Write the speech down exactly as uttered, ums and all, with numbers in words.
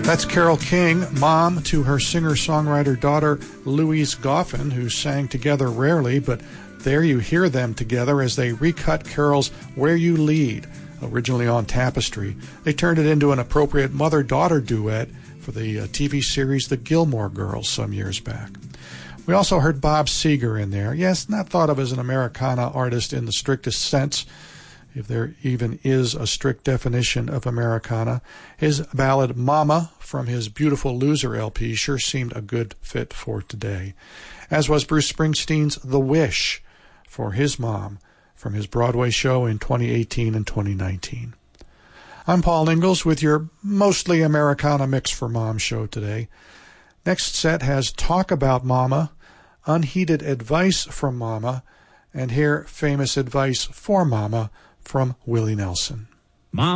That's Carole King, mom to her singer-songwriter daughter Louise Goffin, who sang together rarely, but there you hear them together as they recut Carole's Where You Lead, originally on Tapestry. They turned it into an appropriate mother-daughter duet for the uh, T V series The Gilmore Girls some years back. We also heard Bob Seger in there. Yes, not thought of as an Americana artist in the strictest sense, if there even is a strict definition of Americana. His ballad Mama from his Beautiful Loser L P sure seemed a good fit for today, as was Bruce Springsteen's The Wish for his mom from his Broadway show in twenty eighteen and twenty nineteen. I'm Paul Ingalls with your mostly Americana mix for Mom show today. Next set has Talk About Mama, Unheeded Advice from Mama, and here Famous Advice for Mama from Willie Nelson. Mom.